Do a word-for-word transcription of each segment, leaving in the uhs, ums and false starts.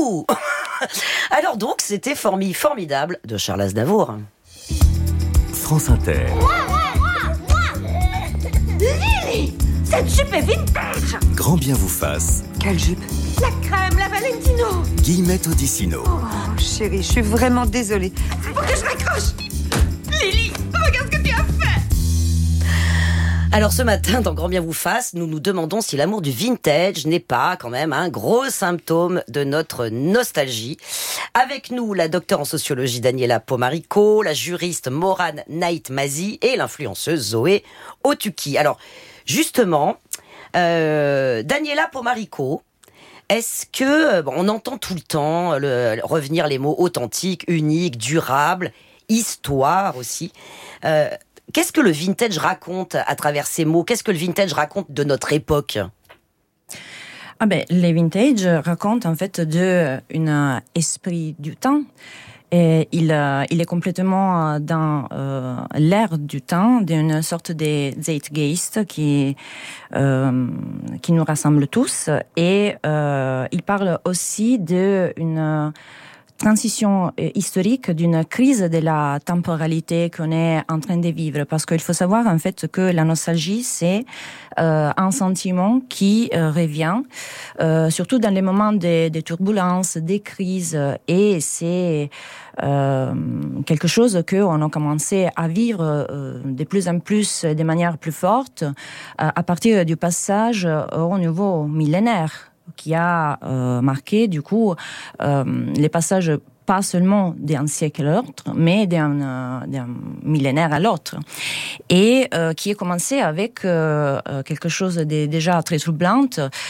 Ouh. Alors donc, c'était formi- formidable de Charles Aznavour. France Inter. Lily, cette jupe est vintage. Grand bien vous fasse. Quelle jupe? La crème, la Valentino. Guillemette Odissino. Oh chérie, je suis vraiment désolée. Faut que je raccroche. Lily, regarde ce que tu as fait. Alors ce matin, dans Grand bien vous fasse, nous nous demandons si l'amour du vintage n'est pas quand même un gros symptôme de notre nostalgie. Avec nous, la docteure en sociologie Daniela Pomarico, la juriste Morane Naït-Mazi et l'influenceuse Zoé Otuki. Alors justement, euh, Daniela Pomarico, est-ce que, bon, on entend tout le temps le, revenir les mots authentique, unique, durable, histoire aussi. Euh, qu'est-ce que le vintage raconte à travers ces mots? Qu'est-ce que le vintage raconte de notre époque? Ah ben, les vintage racontent en fait de un esprit du temps. Et il, euh, il est complètement dans euh, l'ère du temps, d'une sorte de zeitgeist qui, euh, qui nous rassemble tous. Et euh, il parle aussi d'une transition historique, d'une crise de la temporalité qu'on est en train de vivre. Parce qu'il faut savoir en fait que la nostalgie, c'est euh, un sentiment qui euh, revient, euh, surtout dans les moments de, de turbulences, des crises. Et c'est euh, quelque chose qu'on a commencé à vivre euh, de plus en plus, de manière plus forte, euh, à partir du passage au nouveau millénaire, qui a euh, marqué du coup euh, les passages pas seulement d'un siècle à l'autre, mais d'un, euh, d'un millénaire à l'autre. Et euh, qui a commencé avec euh, quelque chose de déjà très troublant.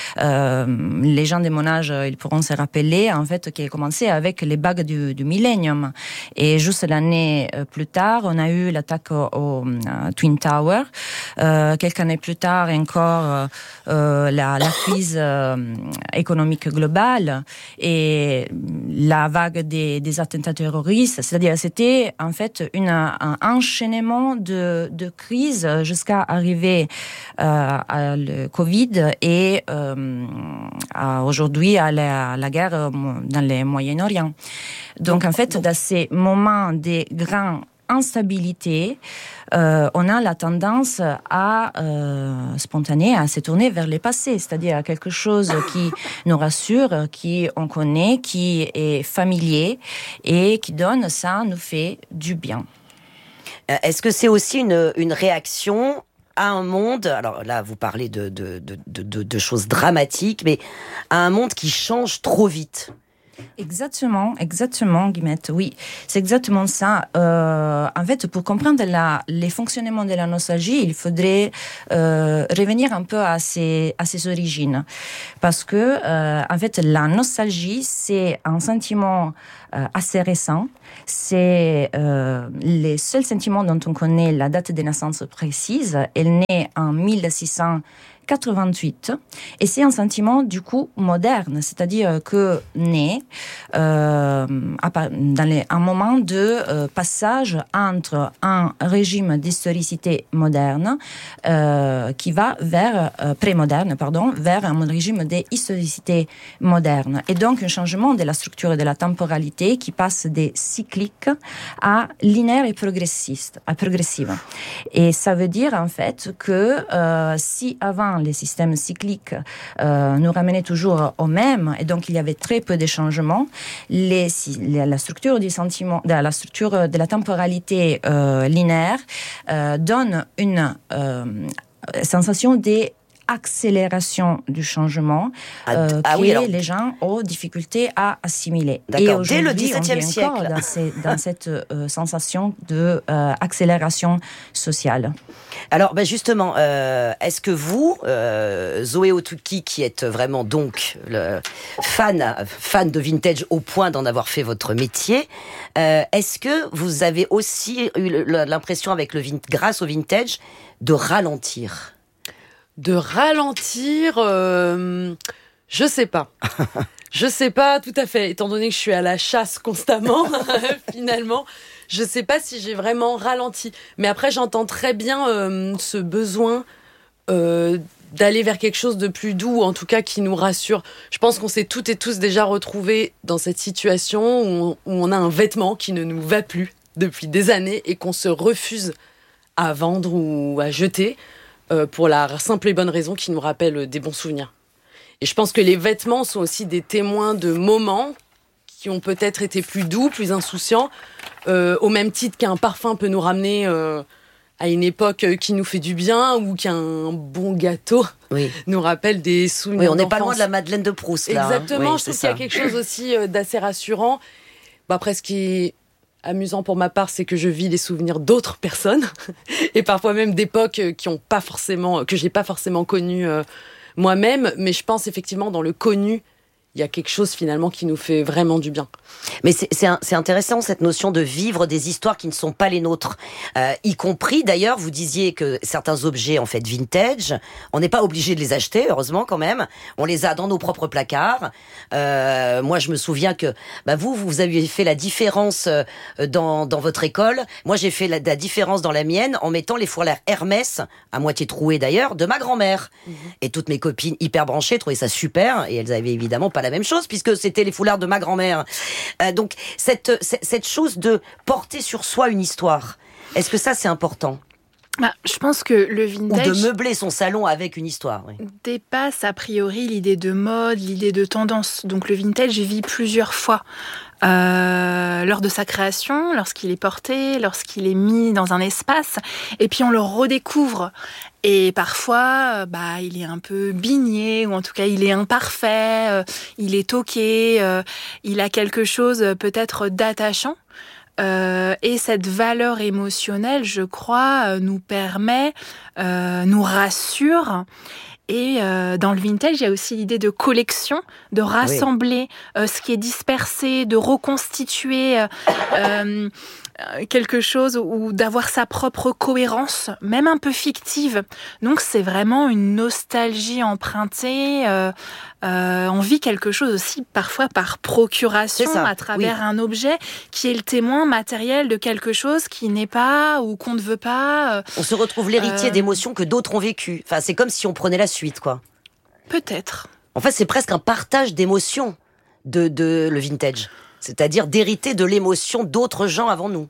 Euh, les gens de mon âge, ils pourront se rappeler, en fait, qui a commencé avec les bagues du, du millénium. Et juste l'année plus tard, on a eu l'attaque au, au uh, Twin Tower. Euh, quelques années plus tard, encore, euh, la, la crise euh, économique globale et la vague des des attentats terroristes, c'est-à-dire c'était en fait une, un enchaînement de, de crises jusqu'à arriver euh, à le Covid et euh, à aujourd'hui à la, à la guerre dans le Moyen-Orient. Donc en fait, dans ces moments de grands instabilité, euh, on a la tendance à euh, spontaner, à se tourner vers le passé, c'est-à-dire à quelque chose qui nous rassure, qui on connaît, qui est familier et qui donne, ça nous fait du bien. Est-ce que c'est aussi une, une réaction à un monde, alors là vous parlez de, de, de, de, de choses dramatiques, mais à un monde qui change trop vite? Exactement, exactement, Guillemette, oui, c'est exactement ça. Euh, en fait, pour comprendre la, les fonctionnements de la nostalgie, il faudrait euh, revenir un peu à ses, à ses origines. Parce que, euh, en fait, la nostalgie, c'est un sentiment euh, assez récent. C'est euh, les seuls sentiments dont on connaît la date de naissance précise. Elle naît en mille six cent quatre-vingt-huit et c'est un sentiment du coup moderne, c'est-à-dire que né euh, dans les, un moment de euh, passage entre un régime d'historicité moderne euh, qui va vers euh, pré-moderne pardon vers un régime d'historicité moderne et donc un changement de la structure de la temporalité qui passe des cycliques à linéaire et progressiste, à progressive. Et ça veut dire en fait que euh, si avant les systèmes cycliques euh, nous ramenaient toujours au même, et donc il y avait très peu de changements, les, la structure du sentiment, de la structure de la temporalité euh, linéaire euh, donne une euh, sensation des accélération du changement euh, ah, que oui, alors... les gens ont difficulté à assimiler. D'accord, et dès le dix-septième siècle. Dans, ces, dans cette euh, sensation de euh, accélération sociale. Alors, ben justement, euh, est-ce que vous, euh, Zoé Otuki, qui êtes vraiment donc le fan, fan de vintage au point d'en avoir fait votre métier, euh, est-ce que vous avez aussi eu l'impression, avec le grâce au vintage, de ralentir ? De ralentir, euh, je sais pas. Je sais pas tout à fait, étant donné que je suis à la chasse constamment, finalement. Je sais pas si j'ai vraiment ralenti. Mais après, j'entends très bien euh, ce besoin euh, d'aller vers quelque chose de plus doux, en tout cas qui nous rassure. Je pense qu'on s'est toutes et tous déjà retrouvés dans cette situation où on, où on a un vêtement qui ne nous va plus depuis des années et qu'on se refuse à vendre ou à jeter euh, pour la simple et bonne raison qui nous rappelle des bons souvenirs. Et je pense que les vêtements sont aussi des témoins de moments qui ont peut-être été plus doux, plus insouciants, euh, au même titre qu'un parfum peut nous ramener euh, à une époque qui nous fait du bien, ou qu'un bon gâteau oui. nous rappelle des souvenirs oui, on n'est d'enfance. pas loin de la Madeleine de Proust, là. Exactement, hein. oui, je trouve qu'il y a quelque chose aussi euh, d'assez rassurant. Bah, après, ce qui est amusant pour ma part, c'est que je vis les souvenirs d'autres personnes, et parfois même d'époques qui ont pas forcément, que j'ai pas forcément connues euh, moi-même, mais je pense effectivement dans le connu, il y a quelque chose finalement qui nous fait vraiment du bien. Mais c'est, c'est, un, c'est intéressant cette notion de vivre des histoires qui ne sont pas les nôtres, euh, y compris d'ailleurs, vous disiez que certains objets en fait vintage, on n'est pas obligé de les acheter, heureusement quand même, on les a dans nos propres placards. Euh, moi je me souviens que bah, vous, vous avez fait la différence euh, dans, dans votre école, moi j'ai fait la, la différence dans la mienne en mettant les fourrures Hermès, à moitié trouées d'ailleurs, de ma grand-mère. Mmh. Et toutes mes copines hyper branchées trouvaient ça super, et elles avaient évidemment pas la même chose puisque c'était les foulards de ma grand-mère. Euh, donc cette, cette cette chose de porter sur soi une histoire, est-ce que ça c'est important? Bah, je pense que le vintage... Ou de meubler son salon avec une histoire. Oui. Dépasse a priori l'idée de mode, l'idée de tendance. Donc le vintage vit plusieurs fois. Euh, lors de sa création, lorsqu'il est porté, lorsqu'il est mis dans un espace, et puis on le redécouvre. Et parfois, bah, il est un peu bigné, ou en tout cas, il est imparfait, euh, il est toqué, euh, il a quelque chose peut-être d'attachant. Euh, et cette valeur émotionnelle, je crois, nous permet, euh, nous rassure. Et euh, dans le vintage, il y a aussi l'idée de collection, de rassembler oui. euh, ce qui est dispersé, de reconstituer euh, euh, quelque chose ou d'avoir sa propre cohérence, même un peu fictive. Donc c'est vraiment une nostalgie empruntée. Euh, euh, on vit quelque chose aussi parfois par procuration à travers oui. un objet qui est le témoin matériel de quelque chose qui n'est pas ou qu'on ne veut pas. On se retrouve l'héritier euh... d'émotions que d'autres ont vécues. Enfin, c'est comme si on prenait la suite, quoi. Peut-être. En fait, c'est presque un partage d'émotions de, de le vintage. C'est-à-dire d'hériter de l'émotion d'autres gens avant nous.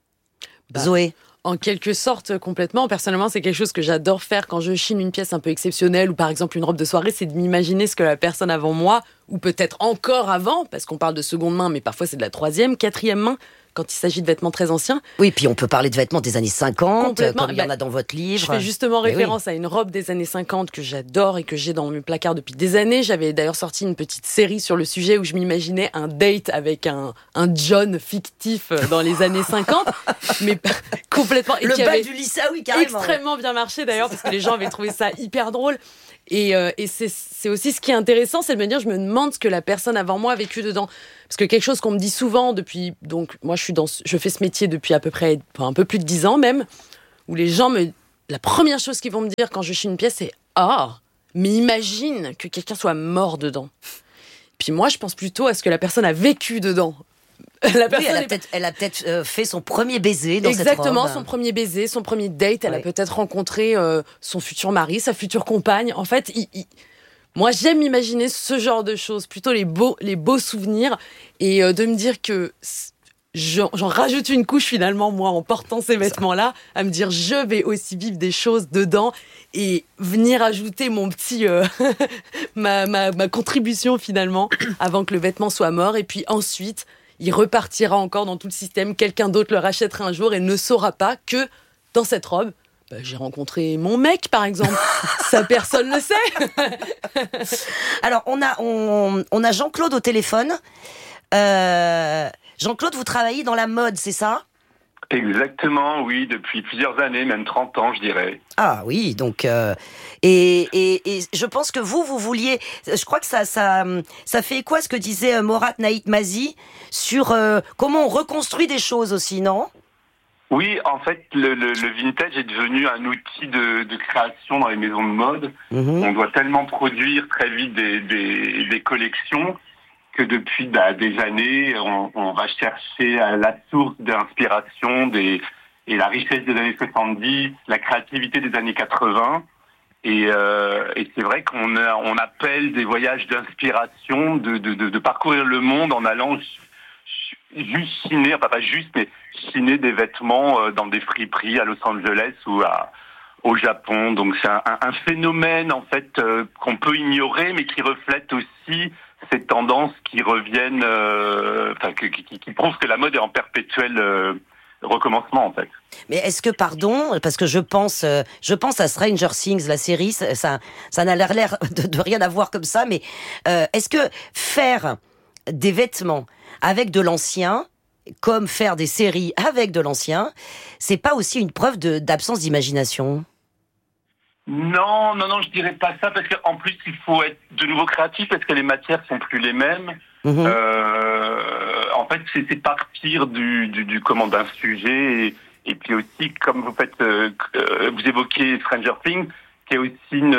Bah, Zoé. En quelque sorte, complètement. Personnellement, c'est quelque chose que j'adore faire quand je chine une pièce un peu exceptionnelle ou par exemple une robe de soirée, c'est de m'imaginer ce que la personne avant moi, ou peut-être encore avant, parce qu'on parle de seconde main, mais parfois c'est de la troisième, quatrième main, quand il s'agit de vêtements très anciens. Oui, puis on peut parler de vêtements des années cinquante, comme il y en a dans votre livre. Je fais justement référence oui. à une robe des années cinquante que j'adore et que j'ai dans mes placards depuis des années. J'avais d'ailleurs sorti une petite série sur le sujet où je m'imaginais un date avec un, un John fictif dans les années cinquante, mais complètement... Et le qui bal avait du Lisa, oui, carrément. Extrêmement bien marché d'ailleurs, parce que les gens avaient trouvé ça hyper drôle. Et, euh, et c'est, c'est aussi ce qui est intéressant, c'est de me dire, je me demande ce que la personne avant moi a vécu dedans. Parce que quelque chose qu'on me dit souvent depuis, donc moi je suis dans, je fais ce métier depuis à peu près, enfin, un peu plus de dix ans même, où les gens me, la première chose qu'ils vont me dire quand je chine une pièce, c'est ah, mais imagine que quelqu'un soit mort dedans. Puis moi je pense plutôt à ce que la personne a vécu dedans. La oui, elle a, est... peut-être, elle a peut-être euh, fait son premier baiser dans Exactement, cette robe. Exactement, son premier baiser, son premier date. Elle oui. a peut-être rencontré euh, son futur mari, sa future compagne. En fait, il, il... moi, j'aime imaginer ce genre de choses, plutôt les beaux, les beaux souvenirs, et euh, de me dire que j'en, j'en rajoute une couche finalement, moi, en portant ces vêtements-là, à me dire je vais aussi vivre des choses dedans et venir ajouter mon petit, euh, ma, ma, ma contribution finalement, avant que le vêtement soit mort, et puis ensuite... il repartira encore dans tout le système, quelqu'un d'autre le rachètera un jour et ne saura pas que dans cette robe, bah, j'ai rencontré mon mec par exemple. Ça, personne ne le sait. Alors, on a, on, on a Jean-Claude au téléphone. Euh, Jean-Claude, vous travaillez dans la mode, c'est ça ? Exactement, oui, depuis plusieurs années, même trente ans, je dirais. Ah oui, donc euh, et, et, et je pense que vous, vous vouliez, je crois que ça, ça, ça fait quoi ce que disait Morat Naït Mazi sur euh, comment on reconstruit des choses aussi, non ? Oui, en fait, le, le, le vintage est devenu un outil de, de création dans les maisons de mode. Mmh. On doit tellement produire très vite des, des, des collections que depuis bah, des années, on, on va chercher à la source d'inspiration des, et la richesse des années soixante-dix, la créativité des années quatre-vingts. Et, euh, et c'est vrai qu'on a, on appelle des voyages d'inspiration, de, de, de, de parcourir le monde en allant juste chiner, enfin pas juste, mais chiner des vêtements dans des friperies à Los Angeles ou à, au Japon. Donc c'est un, un phénomène en fait euh, qu'on peut ignorer, mais qui reflète aussi ces tendances qui reviennent, euh, enfin qui, qui, qui prouvent que la mode est en perpétuel euh, recommencement en fait. Mais est-ce que, pardon, parce que je pense, euh, je pense à Stranger Things, la série, ça, ça, ça n'a l'air de, de rien à voir comme ça, mais euh, est-ce que faire des vêtements avec de l'ancien, comme faire des séries avec de l'ancien, c'est pas aussi une preuve de, d'absence d'imagination ? Non, non, non, je dirais pas ça, parce qu'en plus, il faut être de nouveau créatif, parce que les matières sont plus les mêmes. Mmh. Euh, en fait, c'est, c'est partir du, du, du comment, d'un sujet, et, et puis aussi, comme vous faites, euh, vous évoquez Stranger Things, qui est aussi une,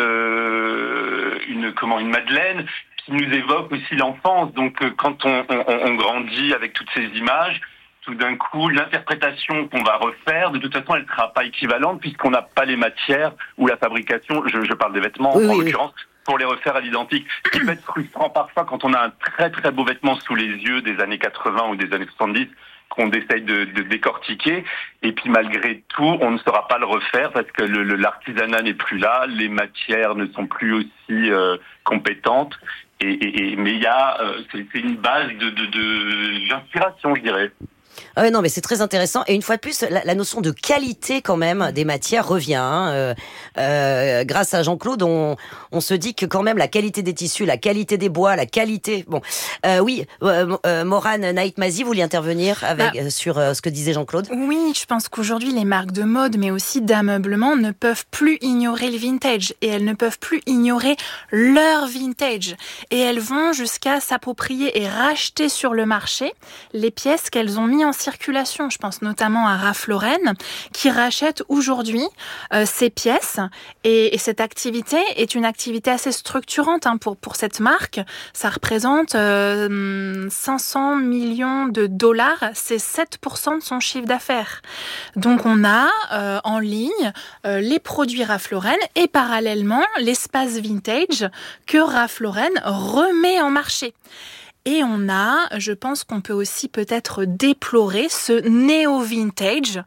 euh, une, comment, une Madeleine, qui nous évoque aussi l'enfance. Donc, euh, quand on, on, on grandit avec toutes ces images, tout d'un coup, l'interprétation qu'on va refaire, de toute façon, elle ne sera pas équivalente puisqu'on n'a pas les matières ou la fabrication, je, je parle des vêtements oui, en oui, l'occurrence, oui. pour les refaire à l'identique. Ce qui peut être frustrant parfois quand on a un très très beau vêtement sous les yeux des années quatre-vingts ou des années soixante-dix qu'on essaye de, de décortiquer, et puis malgré tout, on ne saura pas le refaire parce que le, le, l'artisanat n'est plus là, les matières ne sont plus aussi euh, compétentes, et, et, et, mais il y a, euh, c'est, c'est une base de, de, de, d'inspiration, je dirais. Ah ouais, non, mais c'est très intéressant. Et une fois de plus, la, la notion de qualité quand même des matières revient. Hein. Euh, euh, grâce à Jean-Claude, on, on se dit que quand même la qualité des tissus, la qualité des bois, la qualité... Bon, euh, oui, euh, euh, Morane Nahit-Mazi, vous vouliez intervenir avec, bah, sur euh, ce que disait Jean-Claude ? Oui, je pense qu'aujourd'hui, les marques de mode, mais aussi d'ameublement, ne peuvent plus ignorer le vintage. Et elles ne peuvent plus ignorer leur vintage. Et elles vont jusqu'à s'approprier et racheter sur le marché les pièces qu'elles ont mis en circulation. Je pense notamment à Ralph Lauren qui rachète aujourd'hui euh, ces pièces et, et cette activité est une activité assez structurante hein, pour, pour cette marque. Ça représente euh, cinq cents millions de dollars, c'est sept pour cent de son chiffre d'affaires. Donc on a euh, en ligne euh, les produits Ralph Lauren et parallèlement l'espace vintage que Ralph Lauren remet en marché. Et on a, je pense qu'on peut aussi peut-être déplorer ce néo-vintage.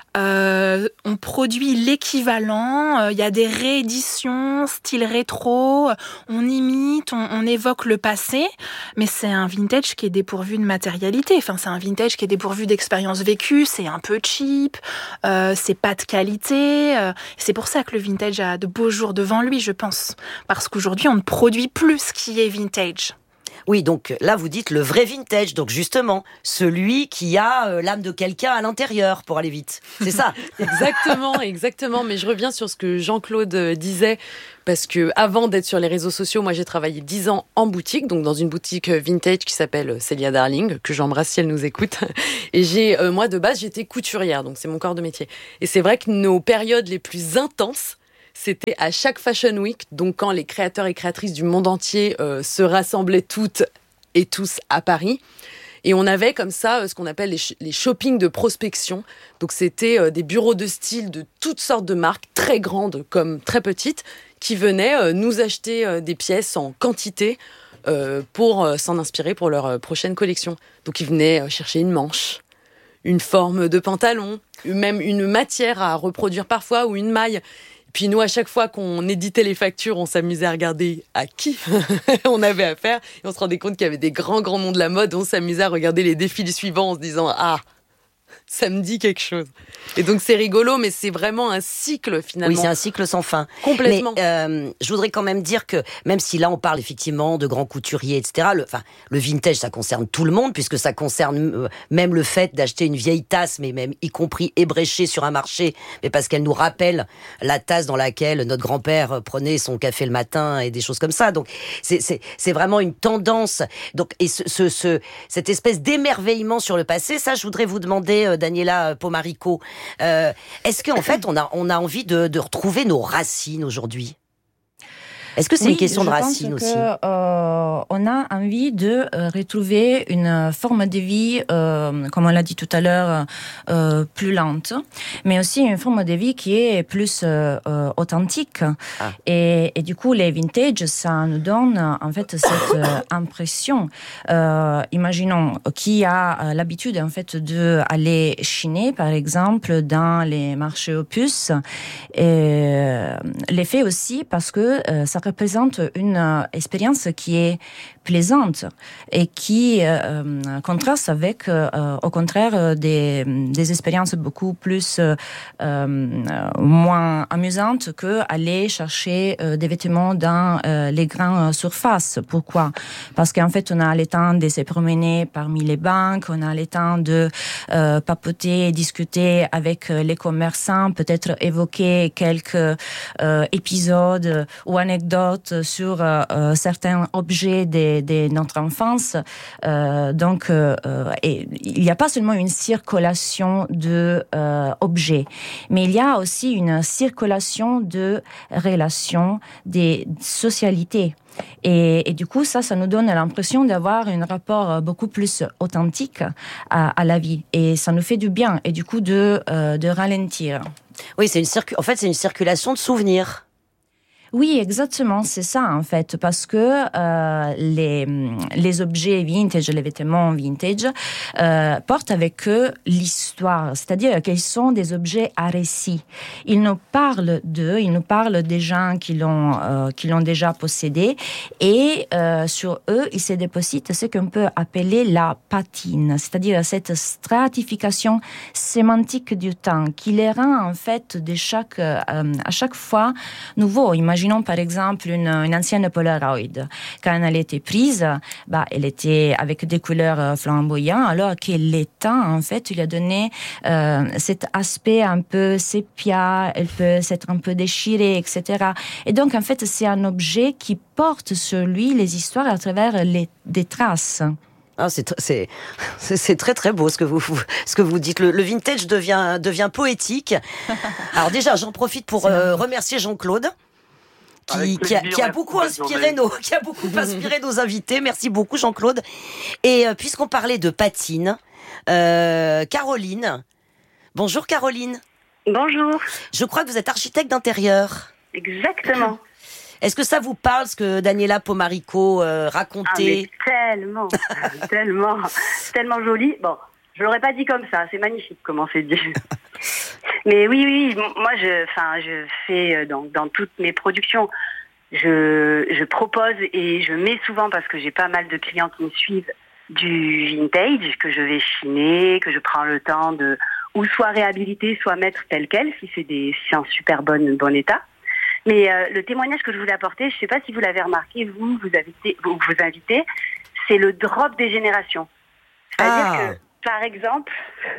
Euh, on produit l'équivalent, il euh, y a des rééditions, style rétro, on imite, on, on évoque le passé, mais c'est un vintage qui est dépourvu de matérialité. Enfin, c'est un vintage qui est dépourvu d'expérience vécue, c'est un peu cheap, euh, c'est pas de qualité. Euh, c'est pour ça que le vintage a de beaux jours devant lui, je pense. Parce qu'aujourd'hui, on ne produit plus ce qui est vintage. Oui, donc là, vous dites le vrai vintage. Donc justement, celui qui a euh, l'âme de quelqu'un à l'intérieur, pour aller vite. C'est ça. Exactement, exactement. Mais je reviens sur ce que Jean-Claude disait, parce que avant d'être sur les réseaux sociaux, moi, j'ai travaillé dix ans en boutique, donc dans une boutique vintage qui s'appelle Celia Darling, que j'embrasse si elle nous écoute. Et j'ai, euh, moi, de base, j'étais couturière, donc c'est mon corps de métier. Et c'est vrai que nos périodes les plus intenses, c'était à chaque Fashion Week, donc quand les créateurs et créatrices du monde entier euh, se rassemblaient toutes et tous à Paris. Et on avait comme ça euh, ce qu'on appelle les, sh- les shoppings de prospection. Donc c'était euh, des bureaux de style de toutes sortes de marques, très grandes comme très petites, qui venaient euh, nous acheter euh, des pièces en quantité euh, pour euh, s'en inspirer pour leur euh, prochaine collection. Donc ils venaient euh, chercher une manche, une forme de pantalon, même une matière à reproduire parfois ou une maille. Puis nous, à chaque fois qu'on éditait les factures, on s'amusait à regarder à qui on avait affaire. Et on se rendait compte qu'il y avait des grands, grands noms de la mode. On s'amusait à regarder les défilés suivants en se disant « Ah, ça me dit quelque chose ». Et donc c'est rigolo, mais c'est vraiment un cycle finalement. Oui, c'est un cycle sans fin. Complètement. Mais euh, je voudrais quand même dire que, même si là on parle effectivement de grands couturiers, et cetera, le, enfin, le vintage, ça concerne tout le monde, puisque ça concerne euh, même le fait d'acheter une vieille tasse, mais même y compris ébréchée sur un marché, mais parce qu'elle nous rappelle la tasse dans laquelle notre grand-père prenait son café le matin et des choses comme ça. Donc c'est, c'est, c'est vraiment une tendance. Donc, et ce, ce, ce, cette espèce d'émerveillement sur le passé, ça je voudrais vous demander, euh, Daniela Pomarico, Euh, est-ce qu'en fait, on a, on a envie de, de retrouver nos racines aujourd'hui ? Est-ce que c'est oui, une question de racines que, aussi euh, on a envie de euh, retrouver une forme de vie, euh, comme on l'a dit tout à l'heure, euh, plus lente, mais aussi une forme de vie qui est plus euh, euh, authentique. Ah. Et, et du coup, les vintage, ça nous donne en fait cette euh, impression. Euh, imaginons qui a l'habitude en fait de aller chiner, par exemple, dans les marchés aux puces. Et l'effet aussi parce que euh, ça représente une euh, expérience qui est plaisante et qui euh, contraste avec, euh, au contraire, des, des expériences beaucoup plus euh, euh, moins amusantes que aller chercher euh, des vêtements dans euh, les grandes surfaces. Pourquoi ? Parce qu'en fait, on a le temps de se promener parmi les banques, on a le temps de euh, papoter et discuter avec les commerçants, peut-être évoquer quelques euh, épisodes ou anecdotes sur euh, certains objets de, de notre enfance. Euh, donc, euh, et il n'y a pas seulement une circulation de euh, objets, mais il y a aussi une circulation de relations, des socialités. Et, et du coup, ça, ça nous donne l'impression d'avoir un rapport beaucoup plus authentique à, à la vie. Et ça nous fait du bien, et du coup, de, euh, de ralentir. Oui, c'est une circu- en fait, c'est une circulation de souvenirs. Oui, exactement, c'est ça en fait, parce que euh, les, les objets vintage, les vêtements vintage, euh, portent avec eux l'histoire, c'est-à-dire qu'ils sont des objets à récit. Ils nous parlent d'eux, ils nous parlent des gens qui l'ont, euh, qui l'ont déjà possédé, et euh, sur eux, il se déposite ce qu'on peut appeler la patine, c'est-à-dire cette stratification sémantique du temps qui les rend en fait de chaque, euh, à chaque fois nouveau. Imaginez Imaginons par exemple une, une ancienne Polaroid. Quand elle était prise, bah, elle était avec des couleurs flamboyantes, alors que le temps, en fait, lui a donné euh, cet aspect un peu sépia, elle peut s'être un peu déchirée, et cetera. Et donc, en fait, c'est un objet qui porte sur lui les histoires à travers les, des traces. Ah, c'est, c'est, c'est très très beau ce que vous, ce que vous dites. Le, le vintage devient, devient poétique. Alors déjà, j'en profite pour euh, remercier Jean-Claude. Qui, qui, a, qui a beaucoup inspiré nos, qui a beaucoup inspiré nos invités. Merci beaucoup, Jean-Claude. Et euh, puisqu'on parlait de patine, euh, Caroline. Bonjour, Caroline. Bonjour. Je crois que vous êtes architecte d'intérieur. Exactement. Est-ce que ça vous parle, ce que Daniela Pomarico euh, racontait? Ah, mais tellement, tellement, tellement joli. Bon, je l'aurais pas dit comme ça. C'est magnifique comment c'est dit. Mais oui, oui, moi, je, enfin, je fais dans, dans toutes mes productions, je, je propose et je mets souvent, parce que j'ai pas mal de clients qui me suivent, du vintage que je vais chiner, que je prends le temps de ou soit réhabiliter, soit mettre tel quel, si c'est des, si c'est en super bon, bon état. Mais euh, le témoignage que je voulais apporter, je ne sais pas si vous l'avez remarqué, vous, vous invitez, vous, vous invitez, c'est le drop des générations. C'est-à-dire ah. que, par exemple,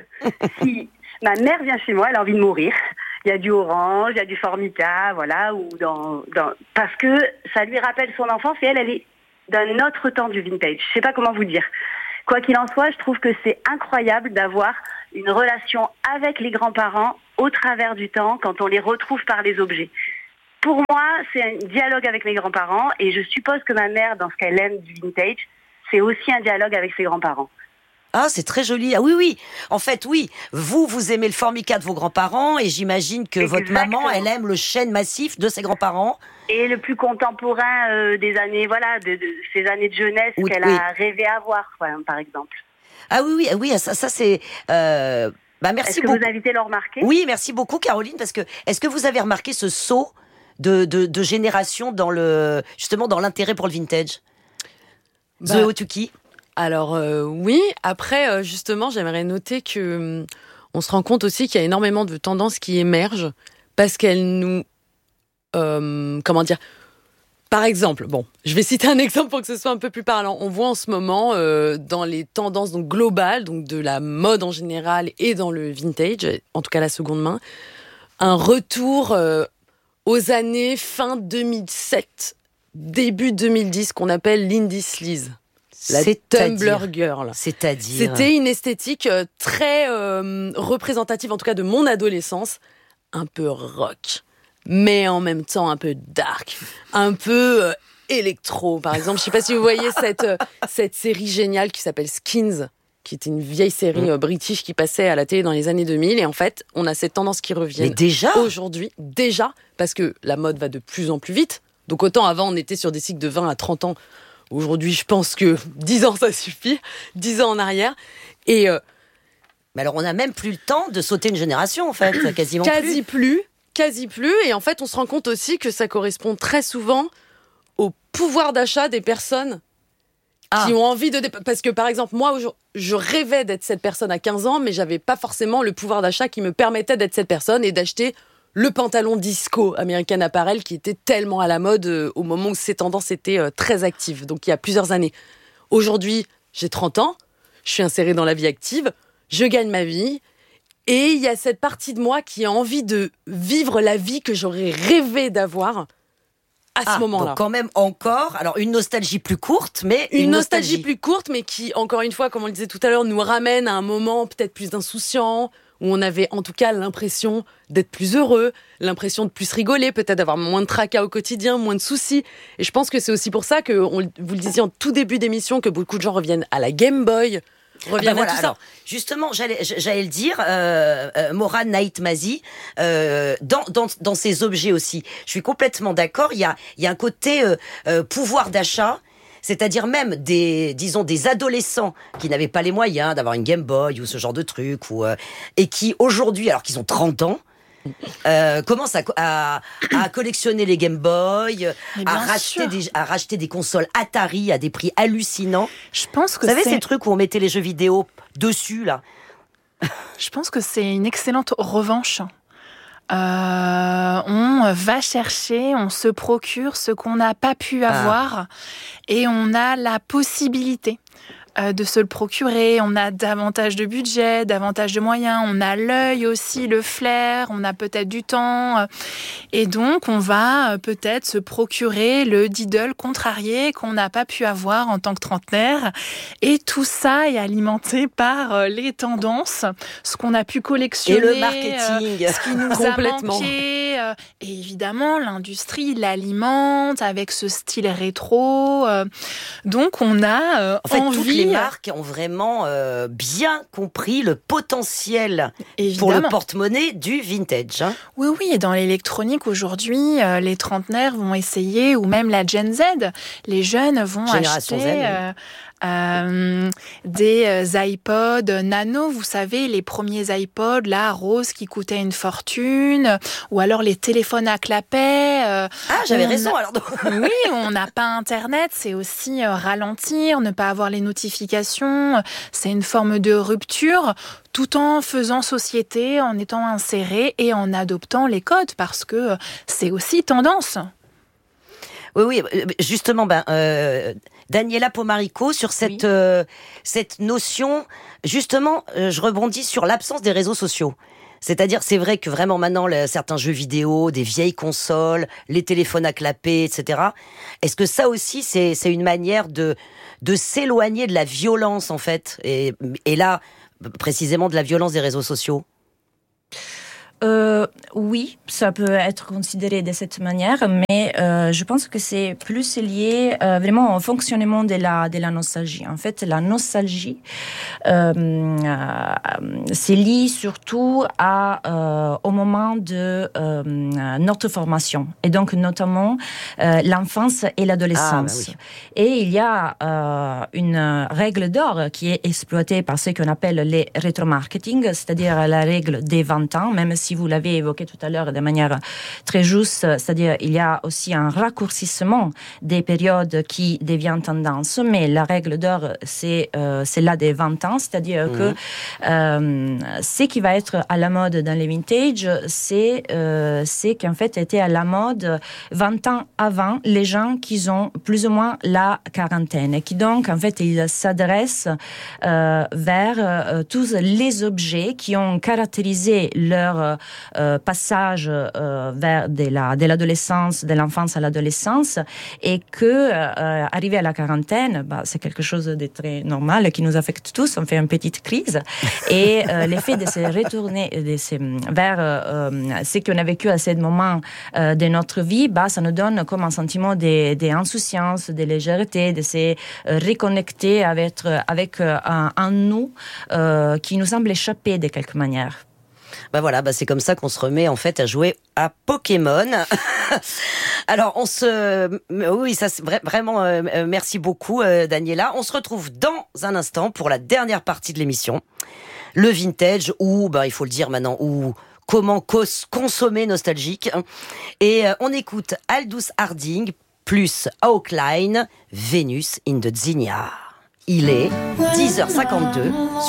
si ma mère vient chez moi, elle a envie de mourir, il y a du orange, il y a du formica, voilà, ou dans, dans, parce que ça lui rappelle son enfance et elle, elle est d'un autre temps du vintage. Je ne sais pas comment vous dire. Quoi qu'il en soit, je trouve que c'est incroyable d'avoir une relation avec les grands-parents au travers du temps quand on les retrouve par les objets. Pour moi, c'est un dialogue avec mes grands-parents et je suppose que ma mère, dans ce qu'elle aime du vintage, c'est aussi un dialogue avec ses grands-parents. Ah, c'est très joli. Ah oui, oui. En fait, oui. Vous, vous aimez le formica de vos grands-parents et j'imagine que Exactement. Votre maman, elle aime le chêne massif de ses grands-parents. Et le plus contemporain euh, des années, voilà, de, de ces années de jeunesse oui, qu'elle oui. a rêvé avoir, quoi, par exemple. Ah oui, oui, oui. Ça, ça c'est. Euh... Bah merci Est-ce que beaucoup. vous invitez le remarquer ? Oui, merci beaucoup, Caroline, parce que est-ce que vous avez remarqué ce saut de, de, de génération dans le justement dans l'intérêt pour le vintage ? Bah. Zoé Otuki. Alors euh, oui, après euh, justement, j'aimerais noter que euh, on se rend compte aussi qu'il y a énormément de tendances qui émergent parce qu'elles nous, euh, comment dire, par exemple, bon, je vais citer un exemple pour que ce soit un peu plus parlant. On voit en ce moment euh, dans les tendances donc globales, donc de la mode en général et dans le vintage, en tout cas la seconde main, un retour euh, aux années fin deux mille sept, début deux mille dix qu'on appelle l'indie sleaze. La Tumblr Girl. C'est-à-dire C'était une esthétique très euh, représentative, en tout cas de mon adolescence, un peu rock, mais en même temps un peu dark, un peu euh, électro. Par exemple, je sais pas si vous voyez cette, euh, cette série géniale qui s'appelle Skins, qui était une vieille série euh, british qui passait à la télé dans les années deux mille. Et en fait, on a cette tendance qui revient. Mais déjà aujourd'hui, déjà, parce que la mode va de plus en plus vite. Donc autant avant, on était sur des cycles de vingt à trente ans. Aujourd'hui, je pense que dix ans, ça suffit. dix ans en arrière. Et... Euh, Mais alors, on n'a même plus le temps de sauter une génération, en fait, quasiment quasi plus. plus. Quasi plus. Et en fait, on se rend compte aussi que ça correspond très souvent au pouvoir d'achat des personnes ah. qui ont envie de... Dé... Parce que, par exemple, moi, je rêvais d'être cette personne à quinze ans, mais j'avais pas forcément le pouvoir d'achat qui me permettait d'être cette personne et d'acheter le pantalon disco American Apparel qui était tellement à la mode euh, au moment où ces tendances étaient euh, très actives. Donc, il y a plusieurs années. Aujourd'hui, j'ai trente ans, je suis insérée dans la vie active, je gagne ma vie, et il y a cette partie de moi qui a envie de vivre la vie que j'aurais rêvé d'avoir à ah, ce moment-là. Donc quand même encore, alors une nostalgie plus courte, mais une, une nostalgie. nostalgie plus courte, mais qui, encore une fois, comme on le disait tout à l'heure, nous ramène à un moment peut-être plus insouciant, où on avait en tout cas l'impression d'être plus heureux, l'impression de plus rigoler, peut-être d'avoir moins de tracas au quotidien, moins de soucis. Et je pense que c'est aussi pour ça que, on, vous le disiez en tout début d'émission, que beaucoup de gens reviennent à la Game Boy, reviennent ah ben voilà, à tout ça. Alors, justement, j'allais, j'allais le dire, euh, euh, Morad Nahit-Mazi, euh, dans, dans, dans ces objets aussi, je suis complètement d'accord, il y a, il y a un côté euh, euh, pouvoir d'achat. C'est-à-dire même des, disons, des adolescents qui n'avaient pas les moyens d'avoir une Game Boy ou ce genre de truc, ou, euh, et qui aujourd'hui, alors qu'ils ont trente ans, euh, commencent à, à, à collectionner les Game Boy, à racheter, des, à racheter des consoles Atari à des prix hallucinants. Je pense que Vous savez c'est... ces trucs où on mettait les jeux vidéo dessus, là? Je pense que c'est une excellente revanche. Euh, on va chercher, on se procure ce qu'on n'a pas pu avoir ah. et on a la possibilité euh, de se le procurer. On a davantage de budget, davantage de moyens, on a l'œil aussi, le flair, on a peut-être du temps euh, et donc on va euh, peut-être se procurer le Diddle contrarié qu'on n'a pas pu avoir en tant que trentenaire, et tout ça est alimenté par euh, les tendances, ce qu'on a pu collectionner, et le marketing, euh, ce qui nous complètement. a manqué, euh, et évidemment l'industrie l'alimente avec ce style rétro, euh, donc on a euh, en fait, envie... toutes les marques ont vraiment euh, bien compris le potentiel évidemment. Pour le porte-monnaie du vintage. Hein. Oui, oui, et dans l'électronique aujourd'hui, euh, les trentenaires vont essayer, ou même la Gen Z, les jeunes vont Génération acheter... Z, euh, Euh, des euh, iPods nano, vous savez, les premiers iPods là, roses, qui coûtaient une fortune, ou alors les téléphones à clapet. Euh, ah, j'avais raison a... alors. Oui, on n'a pas Internet, c'est aussi euh, ralentir, ne pas avoir les notifications, c'est une forme de rupture, tout en faisant société, en étant inséré et en adoptant les codes, parce que c'est aussi tendance. Oui, oui, justement, ben, euh, Daniela Pomarico, sur cette, oui. euh, cette notion, justement, euh, je rebondis sur l'absence des réseaux sociaux. C'est-à-dire, c'est vrai que vraiment maintenant, les, certains jeux vidéo, des vieilles consoles, les téléphones à clapet, et cetera. Est-ce que ça aussi, c'est, c'est une manière de, de s'éloigner de la violence, en fait, et, et là, précisément de la violence des réseaux sociaux? Euh, oui, ça peut être considéré de cette manière, mais euh, je pense que c'est plus lié euh, vraiment au fonctionnement de la, de la nostalgie. En fait, la nostalgie, euh, euh, c'est lié surtout à, euh, au moment de euh, notre formation, et donc notamment euh, l'enfance et l'adolescence. Ah, bah oui. Et il y a euh, une règle d'or qui est exploitée par ce qu'on appelle les rétromarketing, c'est-à-dire la règle des vingt ans, même si vous l'avez évoqué tout à l'heure de manière très juste, c'est-à-dire il y a aussi un raccourcissement des périodes qui deviennent tendance, mais la règle d'or, c'est euh, celle-là des vingt ans, c'est-à-dire mmh. que euh, ce qui va être à la mode dans les vintage, c'est, euh, c'est qu'en fait était à la mode vingt ans avant les gens qui ont plus ou moins la quarantaine, et qui donc en fait ils s'adressent euh, vers euh, tous les objets qui ont caractérisé leur euh, passage euh, vers de, la, de l'adolescence, de l'enfance à l'adolescence, et que euh, arrivé à la quarantaine, bah, c'est quelque chose de très normal qui nous affecte tous. On fait une petite crise, et euh, l'effet de se retourner de se, vers euh, ce qu'on a vécu à ce moment euh, de notre vie, bah, ça nous donne comme un sentiment d'insouciance, de, de légèreté, de se euh, reconnecter avec, avec euh, un, un nous euh, qui nous semble échapper de quelque manière. Bah voilà, bah c'est comme ça qu'on se remet en fait à jouer à Pokémon. Alors on se, oui, ça c'est vra- vraiment euh, merci beaucoup euh, Daniela. On se retrouve dans un instant pour la dernière partie de l'émission, le vintage, ou bah il faut le dire maintenant, ou comment cos- consommer nostalgique. Et euh, on écoute Aldous Harding plus Hawkline, Venus in the Zinnia. Il est dix heures cinquante-deux.